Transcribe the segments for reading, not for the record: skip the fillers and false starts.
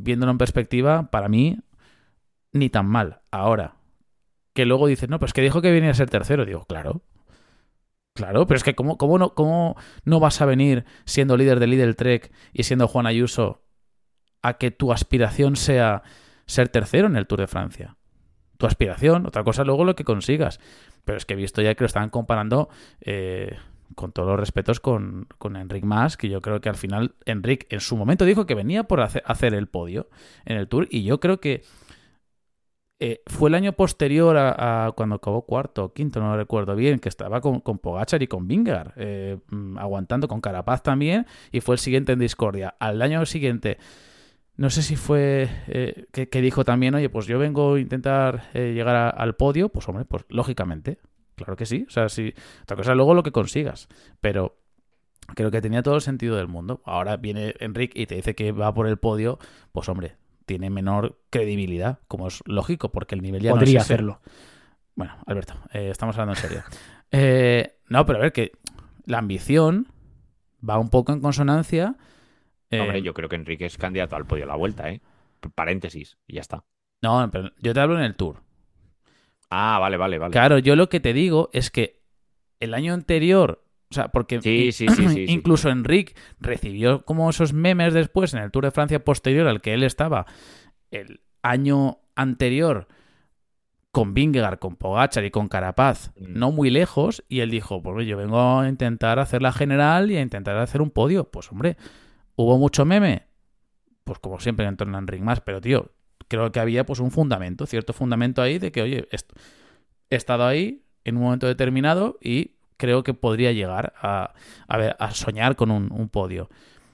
viéndolo en perspectiva, para mí, ni tan mal. Ahora, que luego dices, no, pues que dijo que venía a ser tercero. Digo, claro, claro, pero es que ¿cómo no vas a venir siendo líder de Lidl Trek y siendo Juan Ayuso a que tu aspiración sea ser tercero en el Tour de Francia? Tu aspiración, otra cosa luego lo que consigas. Pero es que he visto ya que lo estaban comparando, con todos los respetos, con Enric Mas, que yo creo que al final Enric en su momento dijo que venía por hacer el podio en el Tour, y yo creo que fue el año posterior a cuando acabó cuarto o quinto, no lo recuerdo bien, que estaba con Pogačar y con Vingegaard, aguantando con Carapaz también, y fue el siguiente en discordia. Al año siguiente, no sé si fue que dijo también, oye, pues yo vengo a intentar llegar al podio, pues hombre, pues lógicamente, claro que sí. O sea, sí, otra cosa es luego lo que consigas, pero creo que tenía todo el sentido del mundo. Ahora viene Enric y te dice que va por el podio, pues hombre, tiene menor credibilidad, como es lógico, porque el nivel ya Podría no es ese. hacerlo. Bueno, Alberto, estamos hablando en serio. No, pero a ver, que la ambición va un poco en consonancia. Hombre, eh, yo creo que Enrique es candidato al podio de la Vuelta, ¿eh? Paréntesis, y ya está. no, pero yo te hablo en el Tour. Ah, vale, vale, vale. Claro, yo lo que te digo es que el año anterior, o sea, porque Sí, sí, sí, sí, sí. incluso Enric recibió como esos memes después en el Tour de Francia posterior al que él estaba el año anterior con Vingegaard, con Pogačar y con Carapaz, no muy lejos, y él dijo, pues yo vengo a intentar hacer la general y a intentar hacer un podio. Pues hombre, ¿hubo mucho meme? Pues como siempre en torno a Enric Mas, pero tío, creo que había pues un fundamento, cierto fundamento ahí de que, oye, he estado ahí en un momento determinado y creo que podría llegar a soñar con un podio.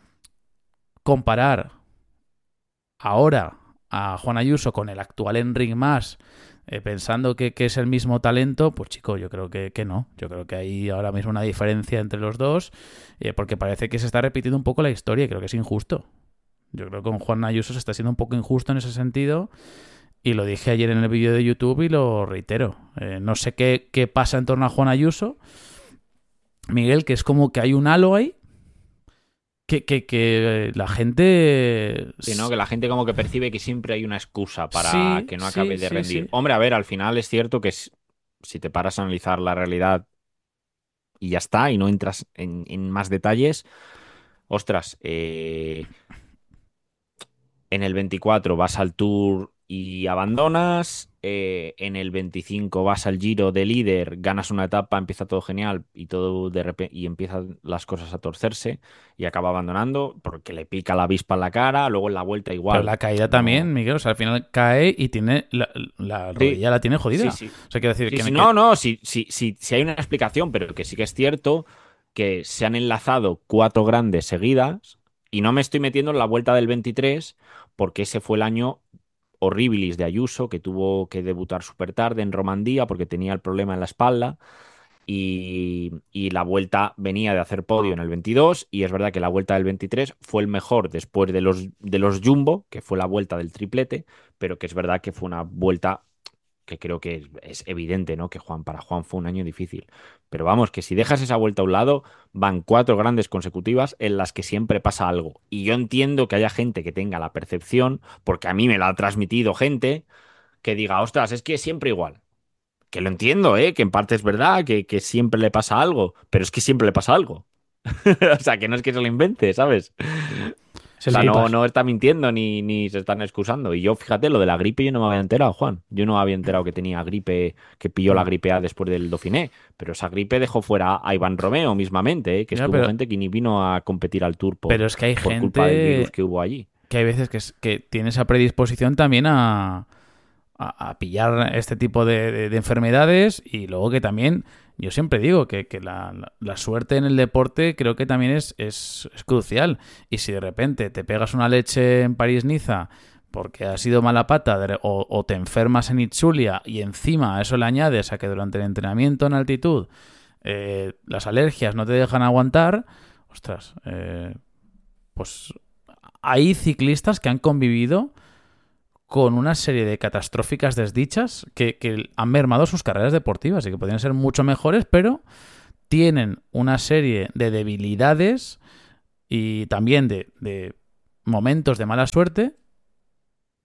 Comparar ahora a Juan Ayuso con el actual Enric Mas, pensando que es el mismo talento, pues chico, yo creo que no. Yo creo que hay ahora mismo una diferencia entre los dos, porque parece que se está repitiendo un poco la historia y creo que es injusto. Yo creo que con Juan Ayuso se está siendo un poco injusto en ese sentido. Y lo dije ayer en el vídeo de YouTube y lo reitero. No sé qué pasa en torno a Juan Ayuso, Miguel, que es como que hay un halo ahí que la gente... Sí, ¿no? Que la gente como que percibe que siempre hay una excusa para Sí, que no sí, acabe de sí, rendir. sí. Hombre, a ver, al final es cierto que si te paras a analizar la realidad y ya está, y no entras en más detalles, ostras, en el 24 vas al Tour y abandonas. En el 25 vas al Giro de líder, ganas una etapa, empieza todo genial y todo de repente y empiezan las cosas a torcerse y acaba abandonando porque le pica la avispa en la cara. Luego en la vuelta Pero igual. la caída No. también, Miguel, o sea, al final cae y tiene la Sí, rodilla la tiene sí, jodida. sí. O sea, quiero decir Sí, que, sí, que no, no, sí, sí, sí, sí hay una explicación, pero que sí que es cierto que se han enlazado cuatro grandes seguidas y no me estoy metiendo en la vuelta del 23 porque ese fue el año horribilis de Ayuso, que tuvo que debutar súper tarde en Romandía porque tenía el problema en la espalda y la vuelta venía de hacer podio en el 22 y es verdad que la vuelta del 23 fue el mejor después de los Jumbo, que fue la vuelta del triplete, pero que es verdad que fue una vuelta que creo que es evidente, ¿no? Que para Juan fue un año difícil. Pero vamos, que si dejas esa vuelta a un lado, van cuatro grandes consecutivas en las que siempre pasa algo. Y yo entiendo que haya gente que tenga la percepción, porque a mí me la ha transmitido gente, que diga, ostras, es que es siempre igual. Que lo entiendo, ¿eh? Que en parte es verdad, que siempre le pasa algo, pero es que siempre le pasa algo. O sea, que no es que se lo invente, ¿sabes? Es O el sea, Game no, Pass. no está mintiendo ni se están excusando. Y yo, fíjate, lo de la gripe yo no me había enterado, Juan. Yo no me había enterado que tenía gripe, que pilló la gripe A después del Dauphiné. Pero esa gripe dejó fuera a Iván Romeo mismamente, ¿eh? Que es ya, que hubo gente que ni vino a competir al Tour pero es que hay por culpa del virus gente que hubo allí. que hay veces que tiene esa predisposición también a pillar este tipo de enfermedades, y luego que también, yo siempre digo que la suerte en el deporte creo que también es crucial. Y si de repente te pegas una leche en París-Niza porque has sido mala pata o te enfermas en Itzulia y encima a eso le añades a que durante el entrenamiento en altitud las alergias no te dejan aguantar, ostras, pues hay ciclistas que han convivido con una serie de catastróficas desdichas que han mermado sus carreras deportivas y que podrían ser mucho mejores, pero tienen una serie de debilidades y también de momentos de mala suerte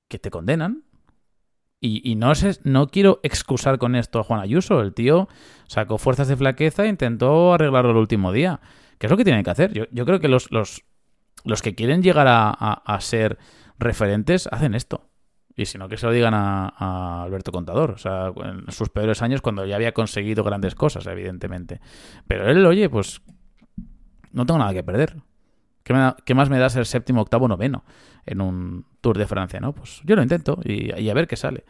que te condenan. Y no quiero excusar con esto a Juan Ayuso. El tío sacó fuerzas de flaqueza e intentó arreglarlo el último día. ¿Qué es lo que tienen que hacer? Yo creo que los que quieren llegar a ser referentes hacen esto. Y si no, que se lo digan a Alberto Contador. O sea, en sus peores años, cuando ya había conseguido grandes cosas, evidentemente. Pero él, oye, pues no tengo nada que perder. ¿Qué más me da ser séptimo, octavo, noveno en un Tour de Francia, no? Pues yo lo intento y a ver qué sale.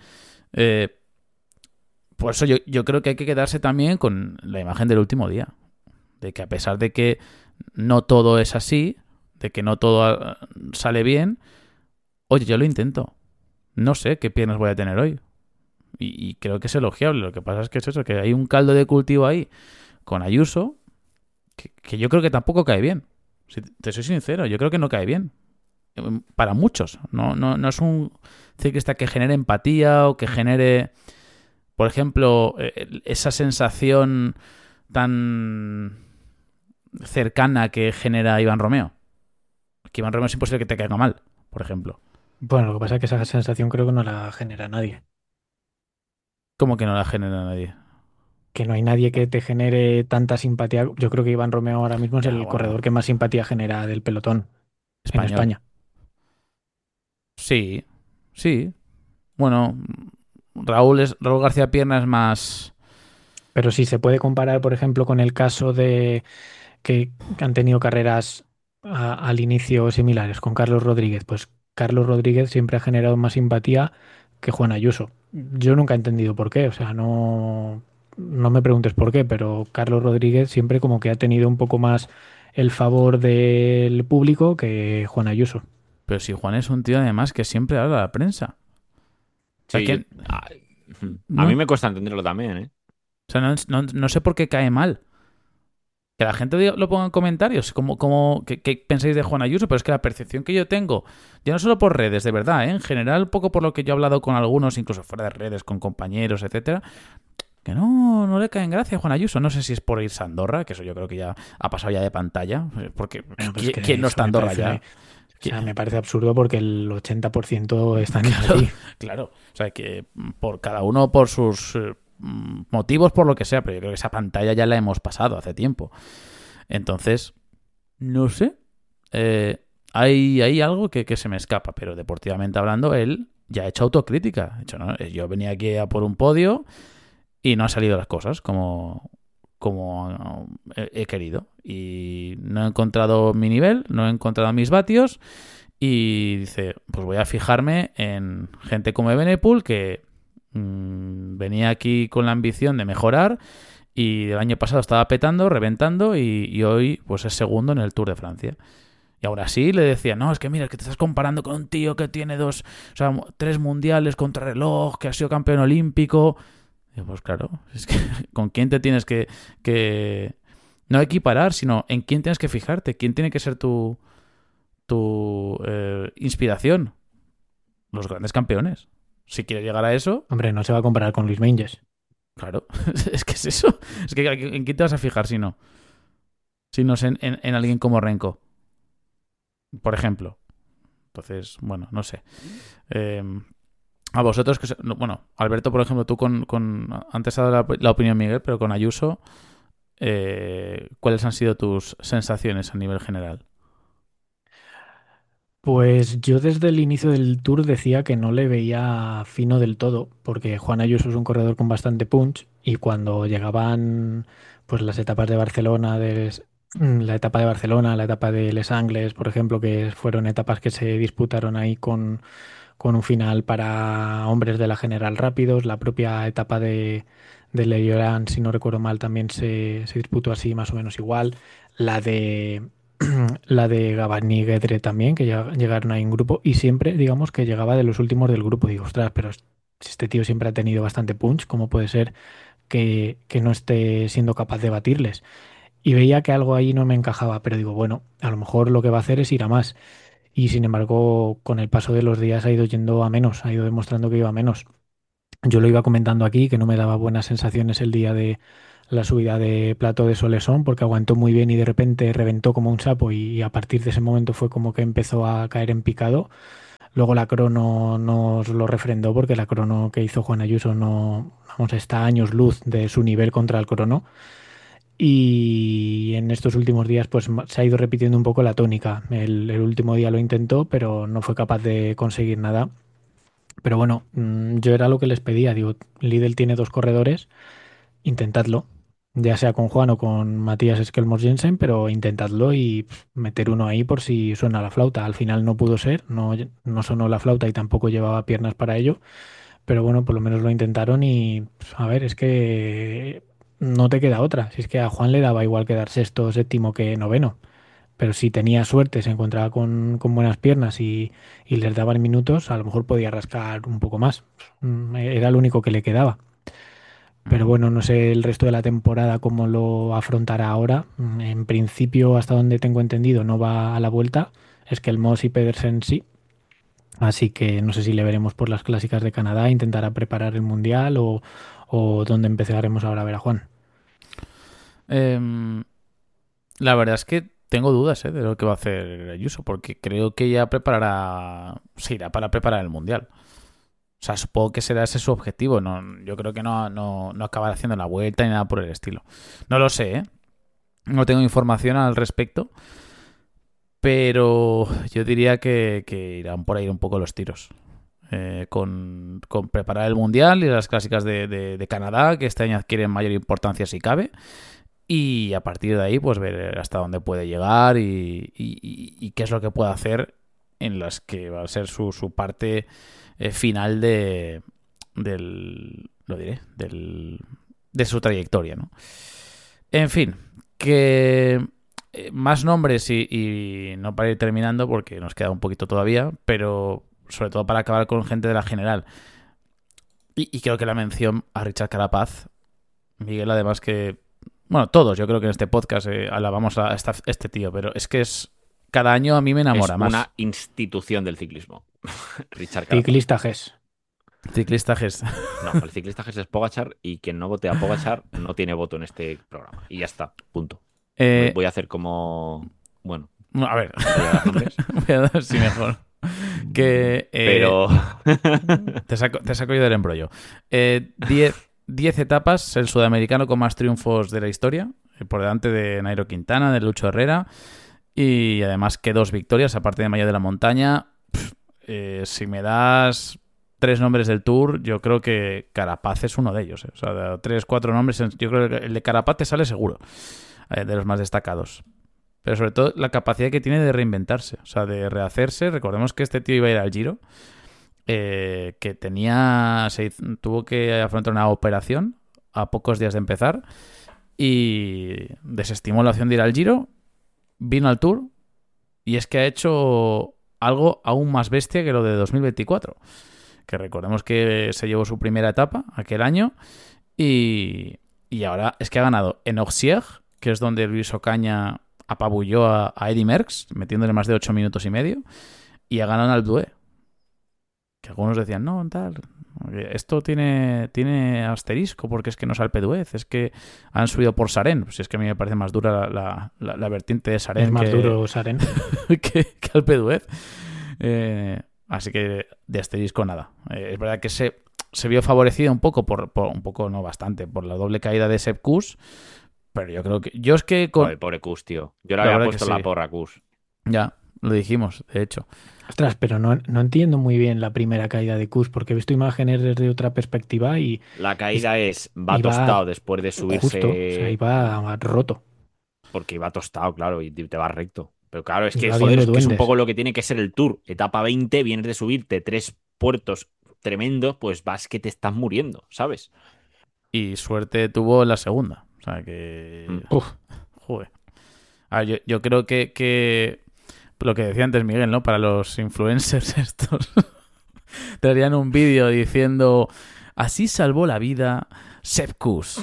Por eso yo creo que hay que quedarse también con la imagen del último día. De que a pesar de que no todo es así, de que no todo sale bien, oye, yo lo intento. No sé qué piernas voy a tener hoy. Y creo que es elogiable. Lo que pasa es que es eso, que hay un caldo de cultivo ahí con Ayuso que yo creo que tampoco cae bien. Si te soy sincero, yo creo que no cae bien. Para muchos. No es un ciclista que genere empatía o que genere, por ejemplo, esa sensación tan cercana que genera Iván Romeo. Que Iván Romeo es imposible que te caiga mal, por ejemplo. Bueno, lo que pasa es que esa sensación creo que no la genera nadie. ¿Cómo que no la genera nadie? Que no hay nadie que te genere tanta simpatía. Yo creo que Iván Romeo ahora mismo es Ya, el corredor bueno, que más simpatía genera del pelotón en español. España. Sí, sí. Bueno, Raúl García Pierna es más... Pero si se puede comparar, por ejemplo, con el caso de que han tenido carreras al inicio similares con Carlos Rodríguez, pues Carlos Rodríguez siempre ha generado más simpatía que Juan Ayuso. Yo nunca he entendido por qué, o sea, no me preguntes por qué, pero Carlos Rodríguez siempre como que ha tenido un poco más el favor del público que Juan Ayuso. Pero si Juan es un tío además que siempre habla a la prensa. O sea, Sí, que a no, mí me cuesta entenderlo también, ¿eh? o sea, no sé por qué cae mal. Que la gente lo ponga en comentarios, qué pensáis de Juan Ayuso, pero es que la percepción que yo tengo, ya no solo por redes, de verdad, ¿eh? En general, un poco por lo que yo he hablado con algunos, incluso fuera de redes, con compañeros, etcétera, que no le cae en gracia a Juan Ayuso. No sé si es por irse a Andorra, que eso yo creo que ya ha pasado ya de pantalla, porque Bueno, pues es que ¿quién no eso está a me Andorra parece, ya? o sea, me parece absurdo porque el 80% están Claro, allí. claro. O sea, que por cada uno por sus motivos, por lo que sea, pero yo creo que esa pantalla ya la hemos pasado hace tiempo. Entonces, no sé. Hay algo que se me escapa, pero deportivamente hablando, él ya ha hecho autocrítica. Ha dicho, ¿no? Yo venía aquí a por un podio y no han salido las cosas como he querido. Y no he encontrado mi nivel, no he encontrado mis vatios. Y dice, pues voy a fijarme en gente como Evenepoel que venía aquí con la ambición de mejorar y el año pasado estaba petando, reventando y hoy pues es segundo en el Tour de Francia. Y aún así le decía, no, es que mira, es que te estás comparando con un tío que tiene tres mundiales contra reloj, que ha sido campeón olímpico. Y pues claro, es que con quién te tienes que no equiparar, sino en quién tienes que fijarte, quién tiene que ser tu inspiración. Los grandes campeones. Si quieres llegar a eso, Hombre, no se va a comparar con Luis Menges. claro, es que es eso. Es que ¿en quién te vas a fijar si no? Si no es en alguien como Renko, por ejemplo. Entonces, bueno, no sé. Eh, a vosotros, bueno, Alberto, por ejemplo, tú antes ha dado la opinión Miguel, pero con Ayuso, ¿cuáles han sido tus sensaciones a nivel general? Pues yo desde el inicio del Tour decía que no le veía fino del todo, porque Juan Ayuso es un corredor con bastante punch y cuando llegaban pues las etapas de Barcelona, la etapa de Barcelona, la etapa de Les Angles, por ejemplo, que fueron etapas que se disputaron ahí con un final para hombres de la general rápidos, la propia etapa de Leriolán, si no recuerdo mal, también se disputó así más o menos igual, la de la de Gabani y Guedre también, que llegaron ahí en grupo y siempre, digamos, que llegaba de los últimos del grupo. Digo, ostras, pero si este tío siempre ha tenido bastante punch, ¿cómo puede ser que no esté siendo capaz de batirles? Y veía que algo ahí no me encajaba, pero digo, bueno, a lo mejor lo que va a hacer es ir a más. Y sin embargo, con el paso de los días ha ido yendo a menos, ha ido demostrando que iba a menos. Yo lo iba comentando aquí, que no me daba buenas sensaciones el día de la subida de Plato de Solesón, porque aguantó muy bien y de repente reventó como un sapo y a partir de ese momento fue como que empezó a caer en picado. Luego la crono nos lo refrendó porque la crono que hizo Juan Ayuso no, vamos, está a años luz de su nivel contra el crono. Y en estos últimos días pues se ha ido repitiendo un poco la tónica. El último día lo intentó, pero no fue capaz de conseguir nada. Pero bueno, yo era lo que les pedía. Digo, Lidl tiene dos corredores, intentadlo. Ya sea con Juan o con Matías Skelmos Jensen, pero intentadlo y meter uno ahí por si suena la flauta. Al final no pudo ser, no sonó la flauta y tampoco llevaba piernas para ello. Pero bueno, por lo menos lo intentaron y a ver, es que no te queda otra. Si es que a Juan le daba igual quedar sexto, séptimo que noveno. Pero si tenía suerte, se encontraba con buenas piernas y les daban minutos, a lo mejor podía rascar un poco más. Era lo único que le quedaba. Pero bueno, no sé el resto de la temporada cómo lo afrontará ahora. En principio, hasta donde tengo entendido, no va a la vuelta. Es que el Moss y Pedersen sí. Así que no sé si le veremos por las clásicas de Canadá, intentará preparar el Mundial o dónde empezaremos ahora a ver a Juan. Em, la verdad es que tengo dudas de lo que va a hacer Ayuso, porque creo que ya se irá para preparar el Mundial. O sea, supongo que será ese su objetivo. No, yo creo que no acabará haciendo la vuelta ni nada por el estilo. No lo sé, ¿eh? No tengo información al respecto, pero yo diría que irán por ahí un poco los tiros. Con preparar el Mundial y las clásicas de Canadá, que este año adquieren mayor importancia si cabe. Y a partir de ahí, pues ver hasta dónde puede llegar y qué es lo que puede hacer en las que va a ser su parte final de su trayectoria, ¿no? En fin, que más nombres y no para ir terminando porque nos queda un poquito todavía, pero sobre todo para acabar con gente de la general. Y creo que la mención a Richard Carapaz, Miguel, además que... Bueno, todos, yo creo que en este podcast alabamos a este tío, pero es que cada año a mí me enamora es más. Una institución del ciclismo. Richard Carapaz. Ciclista GES. Ciclista GES. No, el ciclista GES es Pogačar y quien no vote a Pogačar no tiene voto en este programa. Y ya está, punto. Voy a hacer como... Bueno. A ver. Voy a dar sí mejor. Que, pero... te saco yo del embrollo. 10 etapas, el sudamericano con más triunfos de la historia, por delante de Nairo Quintana, de Lucho Herrera, y además que 2 victorias, aparte de Maya de la Montaña. Si me das 3 nombres del Tour, yo creo que Carapaz es uno de ellos. O sea, 3, 4 nombres, yo creo que el de Carapaz te sale seguro, de los más destacados. Pero sobre todo la capacidad que tiene de reinventarse, o sea, de rehacerse. Recordemos que este tío iba a ir al Giro, que tuvo que afrontar una operación a pocos días de empezar y desestimó la opción de ir al Giro, vino al Tour y es que ha hecho algo aún más bestia que lo de 2024, que recordemos que se llevó su primera etapa aquel año y ahora es que ha ganado en Auxerre, que es donde Luis Ocaña apabulló a Eddy Merckx metiéndole más de 8 minutos y medio, y ha ganado en Alpe d'Huez. Que algunos decían, no, tal, esto tiene asterisco porque es que no es Alpe d'Huez, es que han subido por Sarén. Pues es que a mí me parece más dura la vertiente de Sarén. Es más duro Sarén que Alpe d'Huez. Así que de asterisco nada. Es verdad que se vio favorecido un poco, un poco, no bastante, por la doble caída de Sepp Kuss. Pero yo creo que... Joder, pobre Kuss, tío. Yo le había puesto la porra a Kuss. Ya, lo dijimos, de hecho. Ostras, pero no entiendo muy bien la primera caída de Kuss, porque he visto imágenes desde otra perspectiva y... La caída va tostado después de subirse... Justo, o sea, iba roto. Porque iba tostado, claro, y te va recto. Pero claro, es que, Iba joder, viendo es un duendes. poco lo que tiene que ser el Tour. Etapa 20, vienes de subirte 3 puertos tremendos, pues vas que te estás muriendo, ¿sabes? Y suerte tuvo en la segunda. O sea que... Joder. A ver, yo creo que lo que decía antes Miguel, ¿no? Para los influencers estos te harían un vídeo diciendo así salvó la vida Sepp Kuss.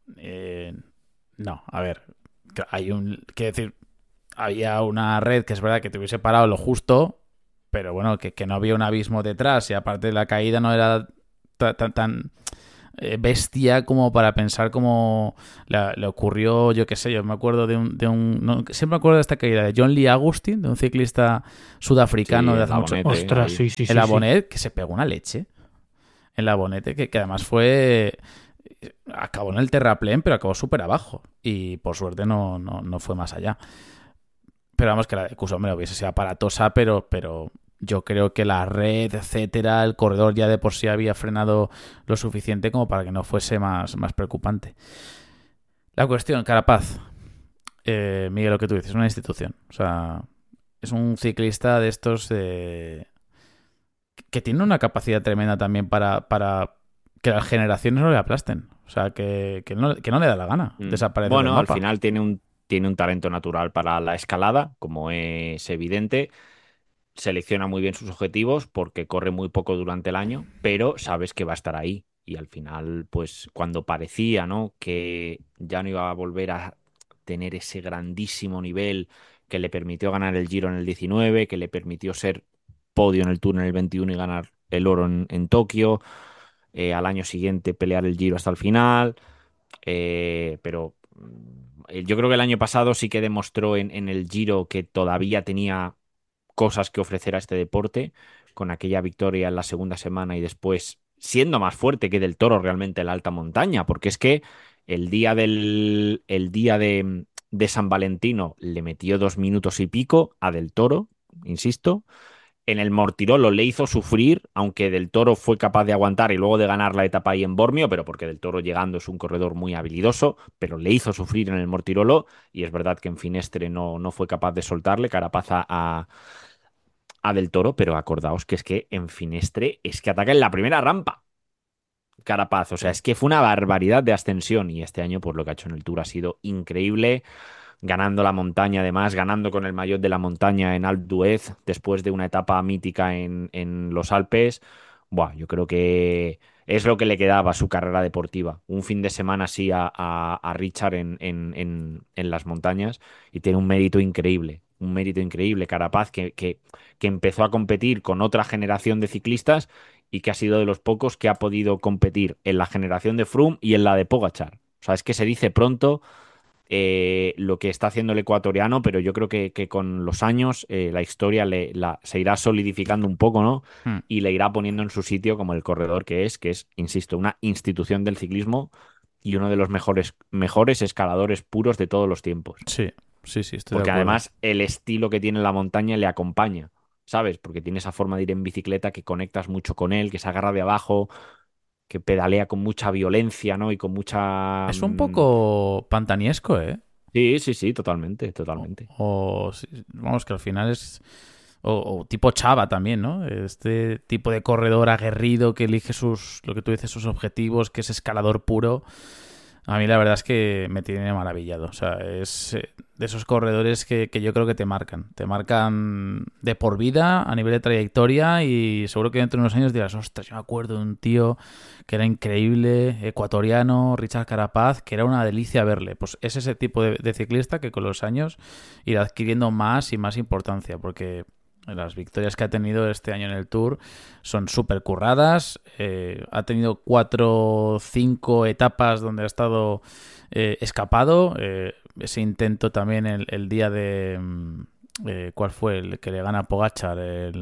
No, a ver, quiero decir, había una red que es verdad que te hubiese parado lo justo, pero bueno, que no había un abismo detrás y aparte de la caída no era tan bestia como para pensar cómo le ocurrió, yo qué sé, yo me acuerdo siempre me acuerdo de esta caída de John Lee Agustin, de un ciclista sudafricano de hace mucho. Ostras, sí. El Abonet, que se pegó una leche. El Abonete, que además acabó en el terraplén, pero acabó súper abajo. Y por suerte no fue más allá. Pero vamos, que la de Cusombre hubiese sido aparatosa, pero yo creo que la red, etcétera, el corredor ya de por sí había frenado lo suficiente como para que no fuese más preocupante. La cuestión, Carapaz. Miguel, lo que tú dices, es una institución. O sea, es un ciclista de estos que tiene una capacidad tremenda también para que las generaciones no le aplasten. O sea, que no le da la gana desaparecer del Bueno, mapa. al final tiene un talento natural para la escalada, como es evidente. Selecciona muy bien sus objetivos porque corre muy poco durante el año, pero sabes que va a estar ahí. Y al final, pues cuando parecía, ¿no?, que ya no iba a volver a tener ese grandísimo nivel que le permitió ganar el Giro en el 19, que le permitió ser podio en el Tour en el 21 y ganar el oro en Tokio, al año siguiente pelear el Giro hasta el final, pero yo creo que el año pasado sí que demostró en el Giro que todavía tenía cosas que ofrecer a este deporte, con aquella victoria en la segunda semana y después siendo más fuerte que Del Toro realmente en la alta montaña, porque es que el día de San Valentino le metió 2 minutos y pico a Del Toro, insisto. En el Mortirolo le hizo sufrir, aunque Del Toro fue capaz de aguantar y luego de ganar la etapa ahí en Bormio, pero porque Del Toro llegando es un corredor muy habilidoso, pero le hizo sufrir en el Mortirolo y es verdad que en Finestre no fue capaz de soltarle Carapaz a Del Toro, pero acordaos que es que en Finestre es que ataca en la primera rampa Carapaz, o sea, es que fue una barbaridad de ascensión y este año pues lo que ha hecho en el Tour ha sido increíble, ganando la montaña además, ganando con el maillot de la montaña en Alpe d'Huez después de una etapa mítica en los Alpes. Buah, yo creo que es lo que le quedaba a su carrera deportiva. Un fin de semana así a Richard en las montañas y tiene un mérito increíble. Un mérito increíble. Carapaz que empezó a competir con otra generación de ciclistas y que ha sido de los pocos que ha podido competir en la generación de Froome y en la de Pogačar. O sea, es que se dice pronto lo que está haciendo el ecuatoriano, pero yo creo que con los años la historia se irá solidificando un poco, ¿no? Y le irá poniendo en su sitio como el corredor que es, insisto, una institución del ciclismo y uno de los mejores escaladores puros de todos los tiempos. Sí, estoy Porque de acuerdo. además el estilo que tiene en la montaña le acompaña, ¿sabes? Porque tiene esa forma de ir en bicicleta que conectas mucho con él, que se agarra de abajo, que pedalea con mucha violencia, ¿no? Y con mucha... Es un poco pantaniesco, ¿eh? Sí, totalmente. Vamos, que al final es... O tipo Chava también, ¿no? Este tipo de corredor aguerrido que elige lo que tú dices, sus objetivos, que es escalador puro. A mí la verdad es que me tiene maravillado. O sea, es de esos corredores que yo creo que te marcan. Te marcan de por vida a nivel de trayectoria y seguro que dentro de unos años dirás, ostras, yo me acuerdo de un tío que era increíble, ecuatoriano, Richard Carapaz, que era una delicia verle. Pues es ese tipo de ciclista que con los años irá adquiriendo más y más importancia porque... Las victorias que ha tenido este año en el Tour son súper curradas. Ha tenido 4 o 5 etapas donde ha estado escapado. Ese intento también el día de... ¿cuál fue el que le gana a Pogačar?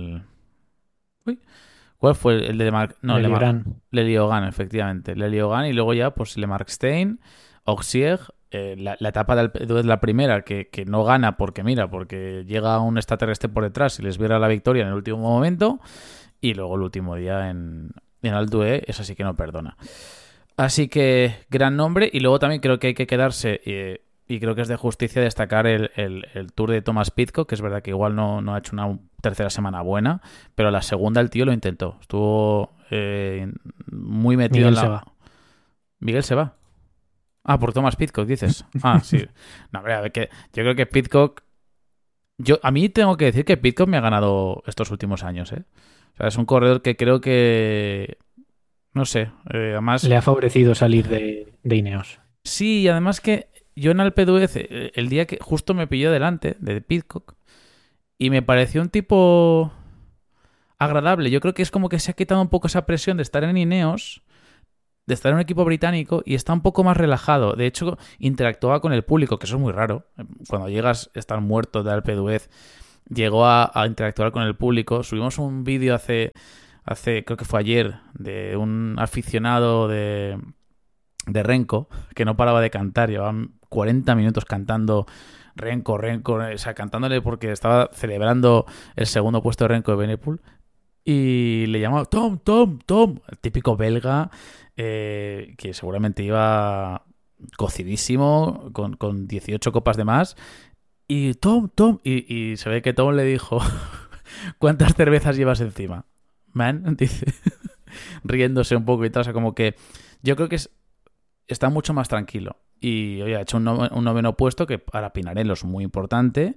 ¿Cuál fue el de Leliogan, efectivamente. Leliogan y luego ya pues Lemarque Stein, Auxier. La etapa de la primera que no gana porque llega un extraterrestre por detrás y les viera la victoria en el último momento y luego el último día en Alpe d'Huez, esa sí que no perdona. Así que gran nombre y luego también creo que hay que quedarse y creo que es de justicia destacar el Tour de Thomas Pidcock, que es verdad que igual no ha hecho una tercera semana buena, pero la segunda el tío lo intentó, estuvo muy metido Miguel se va. Miguel se va. Ah, por Thomas Pidcock, dices. Ah, sí. No, hombre, a ver, que yo creo que Pidcock... A mí tengo que decir que Pidcock me ha ganado estos últimos años, ¿eh? O sea, es un corredor que creo que... No sé, además... Le ha favorecido salir de Ineos. Sí, y además que yo en Alpe d'Huez, el día que justo me pilló delante de Pidcock, y me pareció un tipo agradable. Yo creo que es como que se ha quitado un poco esa presión de estar en Ineos... de estar en un equipo británico y está un poco más relajado. De hecho, interactuaba con el público, que eso es muy raro. Cuando llegas, estar muerto de Alpe d'Huez, llegó a interactuar con el público. Subimos un vídeo hace, creo que fue ayer, de un aficionado de Renko, que no paraba de cantar. Llevaban 40 minutos cantando Renko, o sea, cantándole porque estaba celebrando el segundo puesto de Renko de Benepul. Y le llamaba Tom, el típico belga, que seguramente iba cocidísimo, con 18 copas de más. Y Tom, y se ve que Tom le dijo, ¿cuántas cervezas llevas encima? Man, dice, riéndose un poco y tal. O sea, como que yo creo que está mucho más tranquilo. Y oye, ha hecho un noveno puesto, que para Pinarello es muy importante.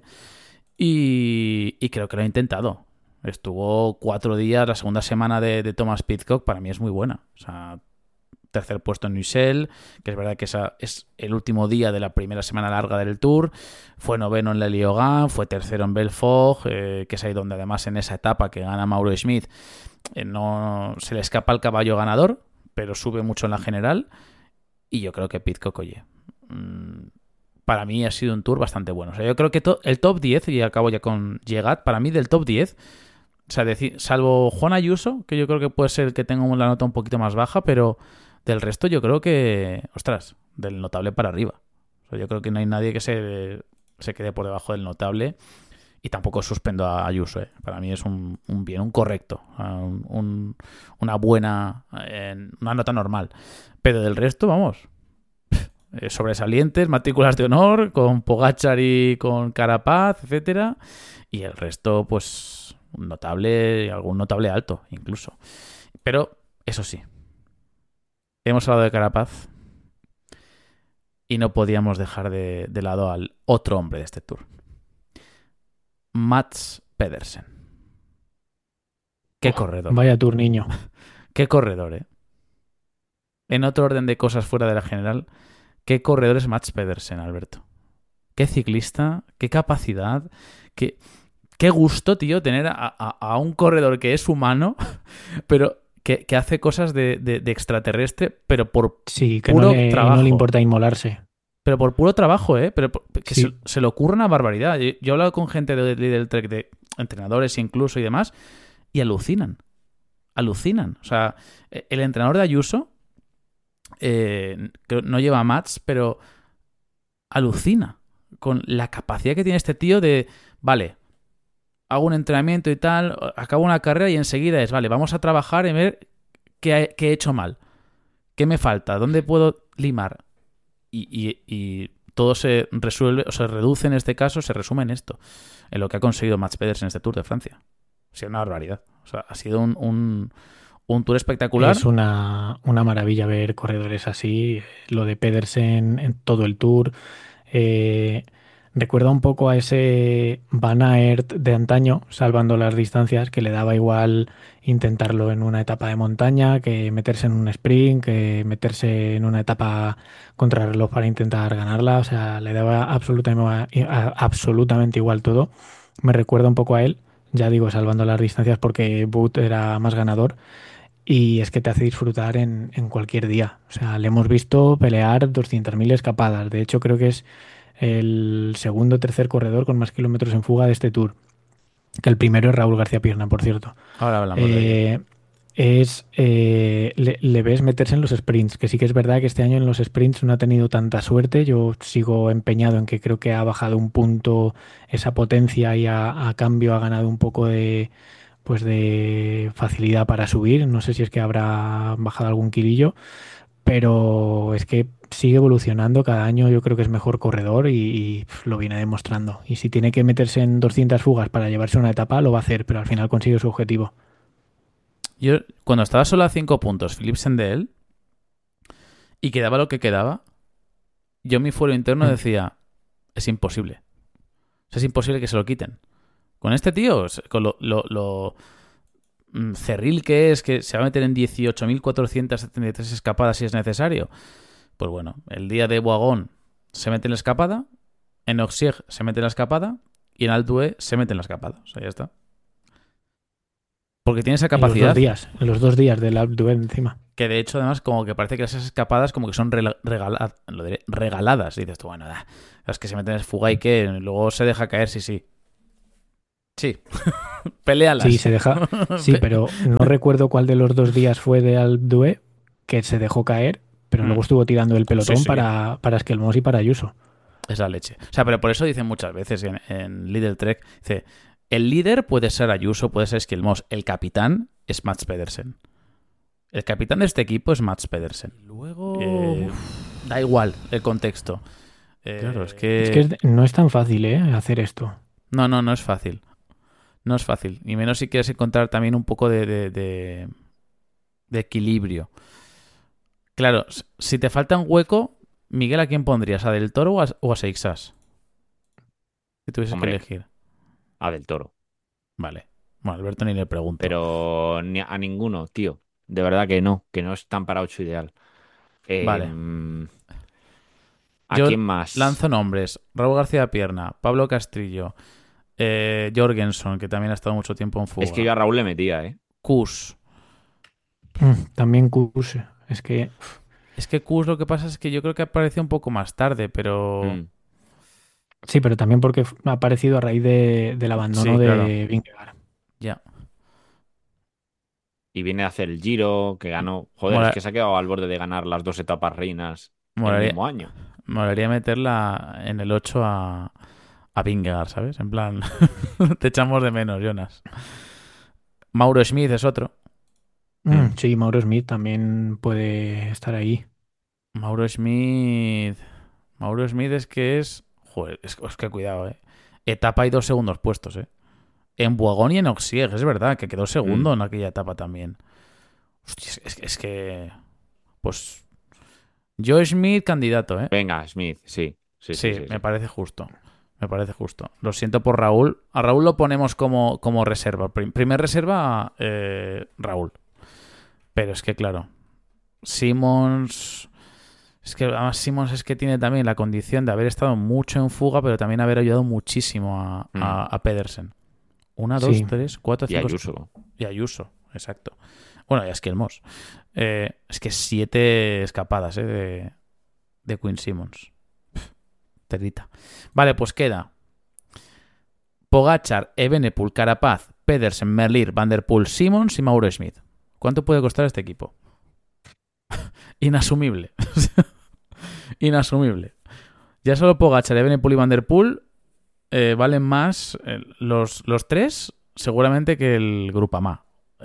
Y creo que lo ha intentado. Estuvo 4 días, la segunda semana de Thomas Pidcock para mí es muy buena. O sea, tercer puesto en Ussel, que es verdad que esa es el último día de la primera semana larga del Tour. Fue noveno en Le Liogán, fue tercero en Belfort, que es ahí donde además en esa etapa que gana Mauro Schmid no se le escapa el caballo ganador, pero sube mucho en la general. Y yo creo que Pidcock, oye, para mí ha sido un Tour bastante bueno. O sea, yo creo que el top 10, y acabo ya con Llegat, para mí del top 10, o sea, salvo Juan Ayuso, que yo creo que puede ser el que tenga la nota un poquito más baja, pero del resto yo creo que, ostras, del notable para arriba. O sea, yo creo que no hay nadie que se quede por debajo del notable, y tampoco suspendo a Ayuso. Para mí es un bien, un correcto, una buena, una nota normal. Pero del resto, vamos, sobresalientes, matrículas de honor, con Pogačar y con Carapaz, etcétera, y el resto, pues, un notable, algún notable alto, incluso. Pero, eso sí, hemos hablado de Carapaz y no podíamos dejar de lado al otro hombre de este Tour. Mats Pedersen. Qué corredor. Vaya Tour, niño. Qué corredor, ¿eh? En otro orden de cosas fuera de la general, qué corredor es Mats Pedersen, Alberto. Qué ciclista, qué capacidad, qué gusto, tío, tener a un corredor que es humano, pero que hace cosas de extraterrestre, pero por sí, que puro trabajo. No le importa inmolarse. Pero por puro trabajo, pero que sí. se le ocurre una barbaridad. Yo he hablado con gente del Trek, de entrenadores incluso y demás, y alucinan. O sea, el entrenador de Ayuso, no lleva a Mats, pero alucina con la capacidad que tiene este tío de, vale, hago un entrenamiento y tal, acabo una carrera y enseguida es, vale, vamos a trabajar en ver qué he hecho mal, qué me falta, dónde puedo limar. Y todo se resuelve, o se reduce en este caso, se resume en esto, en lo que ha conseguido Mats Pedersen en este Tour de Francia. Ha sido una barbaridad. O sea, ha sido un Tour espectacular. Es una maravilla ver corredores así. Lo de Pedersen en todo el Tour. Recuerda un poco a ese Van Aert de antaño, salvando las distancias, que le daba igual intentarlo en una etapa de montaña que meterse en un sprint, que meterse en una etapa contrarreloj para intentar ganarla. O sea, le daba absolutamente igual todo. Me recuerda un poco a él, ya digo, salvando las distancias porque Wout era más ganador. Y es que te hace disfrutar en cualquier día. O sea, le hemos visto pelear 200.000 escapadas. De hecho, creo que es el segundo o tercer corredor con más kilómetros en fuga de este Tour. Que el primero es Raúl García Pierna, por cierto. Ahora hablamos de ello. Le ves meterse en los sprints, que sí que es verdad que este año en los sprints no ha tenido tanta suerte. Yo sigo empeñado en que creo que ha bajado un punto esa potencia y a cambio ha ganado un poco de facilidad para subir. No sé si es que habrá bajado algún kilillo, pero es que sigue evolucionando cada año. Yo creo que es mejor corredor y lo viene demostrando. Y si tiene que meterse en 200 fugas para llevarse una etapa, lo va a hacer, pero al final consigue su objetivo. Yo, cuando estaba solo a 5 puntos, Philipsen de él, y quedaba lo que quedaba, yo mi fuero interno decía, es imposible. O sea, es imposible que se lo quiten. Con este tío, con lo cerril que es, que se va a meter en 18.473 escapadas si es necesario. Pues bueno, el día de Boagón se mete en la escapada, en Auxerre se mete en la escapada y en Alpe d'Huez se mete en la escapada. O sea, ya está. Porque tiene esa capacidad. En los 2 días del Alpe d'Huez encima. Que de hecho, además, como que parece que esas escapadas como que son regaladas. Y dices tú, bueno, es que se meten en fuga y que luego se deja caer, sí. Sí, peléalas. Sí, se deja. Sí, pero no recuerdo cuál de los 2 días fue de Alpdue que se dejó caer, pero luego estuvo tirando el pelotón Sí. para Esquelmós y para Ayuso. Es la leche. O sea, pero por eso dicen muchas veces en Lidl Trek, dice, el líder puede ser Ayuso, puede ser Esquelmós, el capitán es Mats Pedersen. El capitán de este equipo es Mats Pedersen. Luego... Da igual el contexto. Claro, es que... Es que no es tan fácil, hacer esto. No es fácil. No es fácil. Y menos si quieres encontrar también un poco de equilibrio. Claro, si te falta un hueco, Miguel, ¿a quién pondrías? ¿A Del Toro o a Seixas? Si tuvieses que elegir. A Del Toro. Vale. Bueno, Alberto ni le pregunto. Pero a ninguno, tío. De verdad que no es tan para 8 ideal. Vale. ¿A Yo quién más? lanzo nombres. Raúl García Pierna, Pablo Castrillo, Jorgensen, que también ha estado mucho tiempo en fuga. Es que yo a Raúl le metía, Kus. También Kus. Es que Kus lo que pasa es que yo creo que apareció un poco más tarde, pero... Sí, pero también porque ha aparecido a raíz del abandono Sí, de claro. Vingegaard. Ya. Y viene a hacer el Giro, que ganó. Joder, es que se ha quedado al borde de ganar las 2 etapas reinas el mismo año. Molaría meterla en el 8 a Vingegaard, ¿sabes? En plan, te echamos de menos, Jonas. Mauro Schmid es otro. Sí, Mauro Smith también puede estar ahí. Mauro Schmid es que es... Joder, es que cuidado, Etapa y 2 segundos puestos, En Boigón y en Oxieg, es verdad, que quedó segundo en aquella etapa también. Hostia, es que... Pues... Joe Schmid, candidato, Venga, Smith, sí. Sí, me parece justo. Me parece justo. Lo siento por Raúl. A Raúl lo ponemos como reserva. Primer reserva, Raúl. Pero es que, claro, Simmons... Es que además Simmons es que tiene también la condición de haber estado mucho en fuga, pero también haber ayudado muchísimo a Pedersen. 1, 2, 3, 4, 5... Y Ayuso. Y Ayuso, exacto. Bueno, y a Esquelmós. Es que 7 escapadas de Quinn Simmons. Terita. Vale, pues queda Pogačar, Evenepoel, Carapaz, Pedersen, Merlier, Van der Poel, Simmons y Mauro Schmid. ¿Cuánto puede costar este equipo? Inasumible. Inasumible. Ya solo Pogačar, Evenepoel y Van der Poel valen más los 3 seguramente que el Groupama.